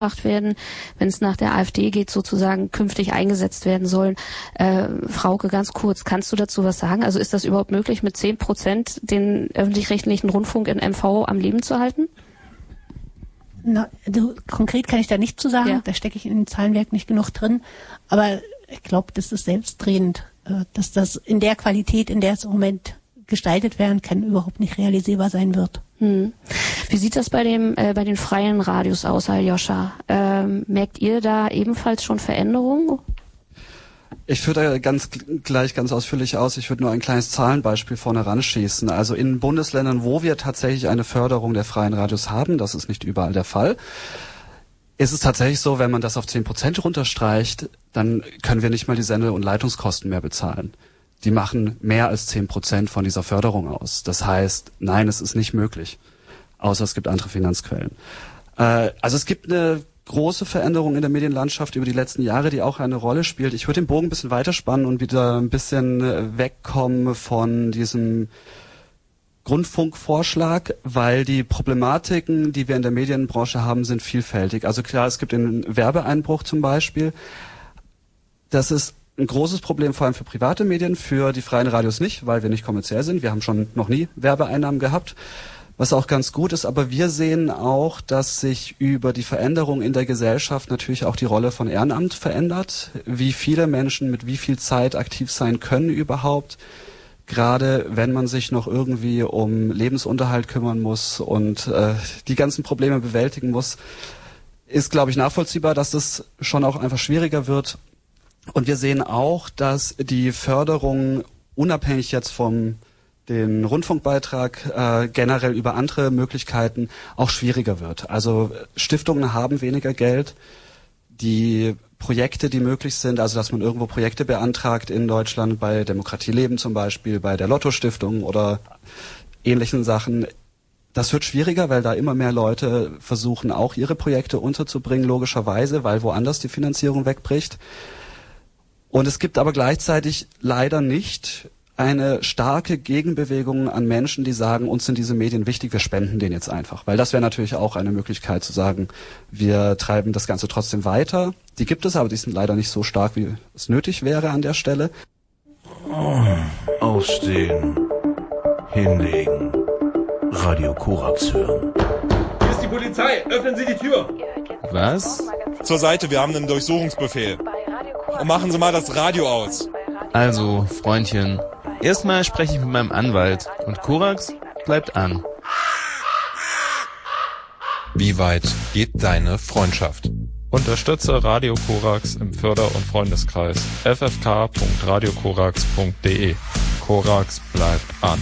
werden, wenn es nach der AfD geht, sozusagen künftig eingesetzt werden sollen. Frauke, ganz kurz, kannst du dazu was sagen? Also ist das überhaupt möglich, mit 10% den öffentlich-rechtlichen Rundfunk in MV am Leben zu halten? Na, also konkret kann ich da nicht zu sagen, ja. Da stecke ich in dem Zahlenwerk nicht genug drin, aber ich glaube, das ist selbstredend, dass das in der Qualität, in der es im Moment gestaltet werden kann, überhaupt nicht realisierbar sein wird. Wie sieht das bei den freien Radios aus, Aljoscha? Merkt ihr da ebenfalls schon Veränderungen? Ich führe da gleich ganz ausführlich aus. Ich würde nur ein kleines Zahlenbeispiel vorne ranschießen. Also in Bundesländern, wo wir tatsächlich eine Förderung der freien Radios haben, das ist nicht überall der Fall, ist es tatsächlich so, wenn man das auf 10% runterstreicht, dann können wir nicht mal die Sende- und Leitungskosten mehr bezahlen. Die machen mehr als 10% von dieser Förderung aus. Das heißt, nein, es ist nicht möglich. Außer es gibt andere Finanzquellen. Also es gibt eine große Veränderung in der Medienlandschaft über die letzten Jahre, die auch eine Rolle spielt. Ich würde den Bogen ein bisschen weiterspannen und wieder ein bisschen wegkommen von diesem Rundfunkvorschlag, weil die Problematiken, die wir in der Medienbranche haben, sind vielfältig. Also klar, es gibt den Werbeeinbruch zum Beispiel. Das ist ein großes Problem, vor allem für private Medien, für die freien Radios nicht, weil wir nicht kommerziell sind. Wir haben schon noch nie Werbeeinnahmen gehabt, was auch ganz gut ist. Aber wir sehen auch, dass sich über die Veränderung in der Gesellschaft natürlich auch die Rolle von Ehrenamt verändert. Wie viele Menschen mit wie viel Zeit aktiv sein können überhaupt. Gerade wenn man sich noch irgendwie um Lebensunterhalt kümmern muss und die ganzen Probleme bewältigen muss, ist, glaube ich, nachvollziehbar, dass das schon auch einfach schwieriger wird. Und wir sehen auch, dass die Förderung unabhängig jetzt vom den Rundfunkbeitrag generell über andere Möglichkeiten auch schwieriger wird. Also Stiftungen haben weniger Geld. Die Projekte, die möglich sind, also dass man irgendwo Projekte beantragt in Deutschland, bei Demokratie Leben zum Beispiel, bei der Lotto-Stiftung oder ähnlichen Sachen, das wird schwieriger, weil da immer mehr Leute versuchen, auch ihre Projekte unterzubringen, logischerweise, weil woanders die Finanzierung wegbricht. Und es gibt aber gleichzeitig leider nicht eine starke Gegenbewegung an Menschen, die sagen, uns sind diese Medien wichtig, wir spenden denen jetzt einfach. Weil das wäre natürlich auch eine Möglichkeit zu sagen, wir treiben das Ganze trotzdem weiter. Die gibt es, aber die sind leider nicht so stark, wie es nötig wäre an der Stelle. Aufstehen, hinlegen, Radio Korax hören. Hier ist die Polizei, öffnen Sie die Tür. Was? Zur Seite, wir haben einen Durchsuchungsbefehl. Und machen Sie mal das Radio aus. Also, Freundchen, erstmal spreche ich mit meinem Anwalt und Korax bleibt an. Wie weit geht deine Freundschaft? Unterstütze Radio Korax im Förder- und Freundeskreis ffk.radiokorax.de. Korax bleibt an.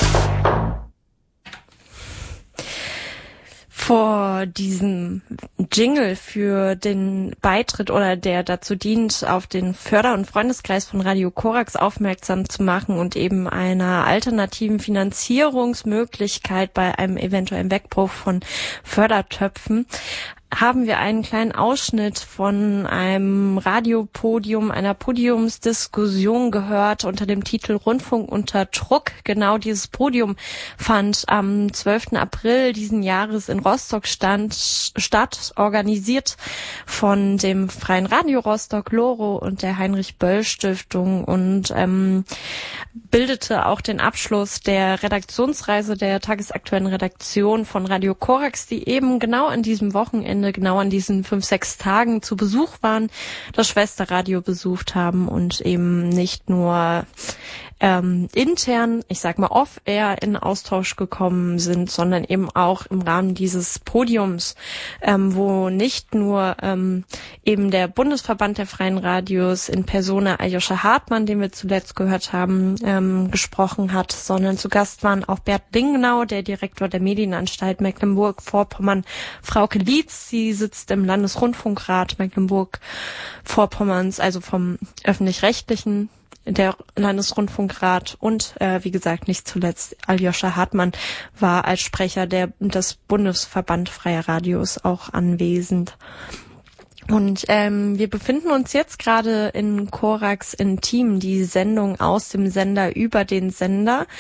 Vor diesem Jingle für den Beitritt oder der dazu dient, auf den Förder- und Freundeskreis von Radio Korax aufmerksam zu machen und eben einer alternativen Finanzierungsmöglichkeit bei einem eventuellen Wegbruch von Fördertöpfen, haben wir einen kleinen Ausschnitt von einem Radiopodium, einer Podiumsdiskussion gehört unter dem Titel Rundfunk unter Druck. Genau dieses Podium fand am 12. April diesen Jahres in Rostock statt, organisiert von dem Freien Radio Rostock, Loro und der Heinrich-Böll-Stiftung und bildete auch den Abschluss der Redaktionsreise der tagesaktuellen Redaktion von Radio Korax, die eben genau an diesem Wochenende, genau an diesen 5-6 Tagen zu Besuch waren, das Schwesterradio besucht haben und eben nicht nur intern, ich sag mal off-air in Austausch gekommen sind, sondern eben auch im Rahmen dieses Podiums, wo nicht nur eben der Bundesverband der Freien Radios in Persona Aljoscha Hartmann, den wir zuletzt gehört haben, gesprochen hat, sondern zu Gast waren auch Bert Lingenau, der Direktor der Medienanstalt Mecklenburg-Vorpommern, Frauke Lietz, sie sitzt im Landesrundfunkrat Mecklenburg-Vorpommerns, also vom öffentlich-rechtlichen, der Landesrundfunkrat und wie gesagt nicht zuletzt Aljoscha Hartmann war als Sprecher des Bundesverband Freier Radios auch anwesend. Und wir befinden uns jetzt gerade in Korax Intim, die Sendung aus dem Sender über den Sender.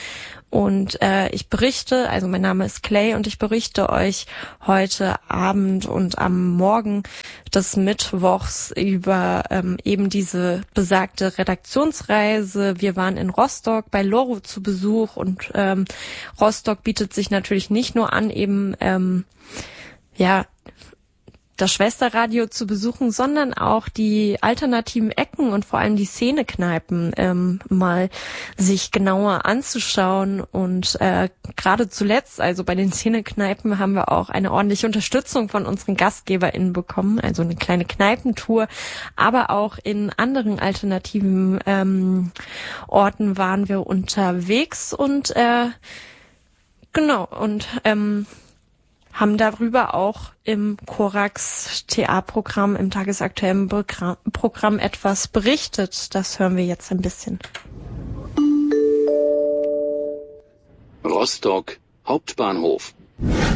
Und ich berichte, also mein Name ist Clay und ich berichte euch heute Abend und am Morgen des Mittwochs über eben diese besagte Redaktionsreise. Wir waren in Rostock bei Loro zu Besuch und Rostock bietet sich natürlich nicht nur an, eben das Schwesterradio zu besuchen, sondern auch die alternativen Ecken und vor allem die Szenekneipen mal sich genauer anzuschauen. Und gerade zuletzt, also bei den Szenekneipen, haben wir auch eine ordentliche Unterstützung von unseren GastgeberInnen bekommen, also eine kleine Kneipentour. Aber auch in anderen alternativen Orten waren wir unterwegs und haben darüber auch im Korax TA-Programm, im tagesaktuellen Programm etwas berichtet. Das hören wir jetzt ein bisschen. Rostock, Hauptbahnhof.